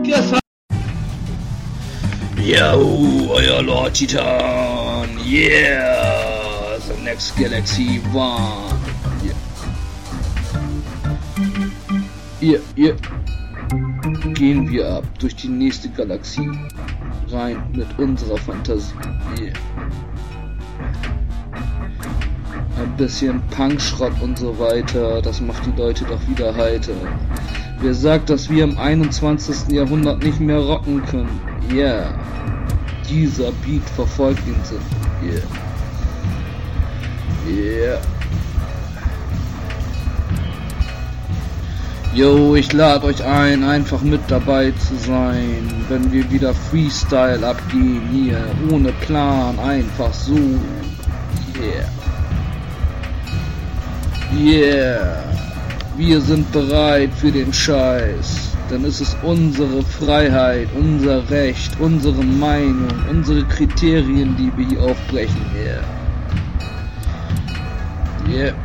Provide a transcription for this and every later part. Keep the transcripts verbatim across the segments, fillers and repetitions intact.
Gestern. Yo, euer Lord Titan. Yeah, the next galaxy one. Yeah. Yeah, yeah. Gehen wir ab durch die nächste Galaxie. Rein mit unserer Fantasie. Yeah. Ein bisschen Punkschrott und so weiter, das macht die Leute doch wieder heiter. Wer sagt, dass wir im einundzwanzigsten Jahrhundert nicht mehr rocken können? Yeah. Dieser Beat verfolgt den Sinn. Yeah. Yeah. Yo, ich lade euch ein, einfach mit dabei zu sein, wenn wir wieder Freestyle abgehen hier, ohne Plan, einfach so. Yeah. Yeah. Wir sind bereit für den Scheiß, denn es ist unsere Freiheit, unser Recht, unsere Meinung, unsere Kriterien, die wir hier aufbrechen. Yeah. Yeah.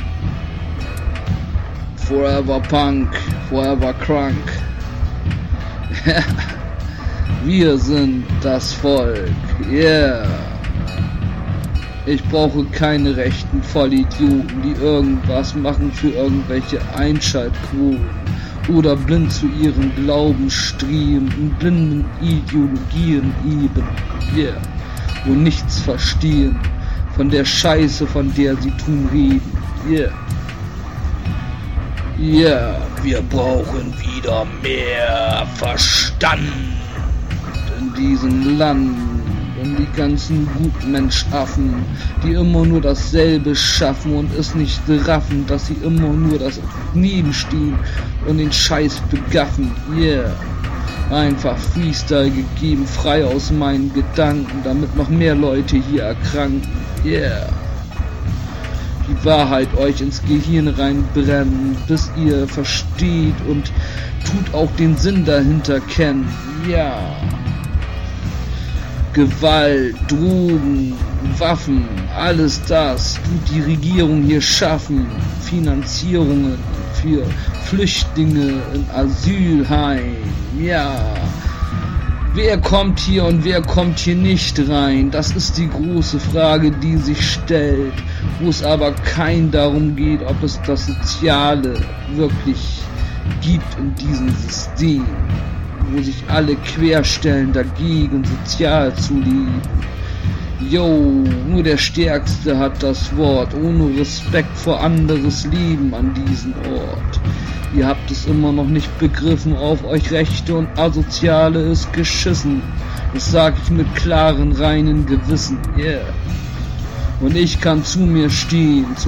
Forever Punk, forever Crunk. Wir sind das Volk. Yeah. Ich brauche keine rechten Vollidioten, die irgendwas machen für irgendwelche Einschaltquoten oder blind zu ihren Glauben streben, in blinden Ideologien eben, yeah, und nichts verstehen von der Scheiße, von der sie tun reden, yeah. Ja, wir brauchen wieder mehr Verstand in diesem Land. Und die ganzen Gutmensch-Affen, die immer nur dasselbe schaffen und es nicht raffen, dass sie immer nur das nebenstehen und den Scheiß begaffen. Yeah. Einfach Freestyle gegeben, frei aus meinen Gedanken, damit noch mehr Leute hier erkranken. Yeah. Die Wahrheit euch ins Gehirn reinbrennen, bis ihr versteht und tut auch den Sinn dahinter kennen. Ja. Gewalt, Drogen, Waffen, alles das tut die Regierung hier schaffen. Finanzierungen für Flüchtlinge in Asylheim. Ja. Wer kommt hier und wer kommt hier nicht rein? Das ist die große Frage, die sich stellt, wo es aber kein darum geht, ob es das Soziale wirklich gibt in diesem System, wo sich alle querstellen dagegen, sozial zu leben. Yo, nur der Stärkste hat das Wort, ohne Respekt vor anderes Leben an diesem Ort. Ihr habt es immer noch nicht begriffen, auf euch Rechte und Asoziale ist geschissen. Das sag ich mit klaren, reinen Gewissen, yeah. Und ich kann zu mir stehen, zu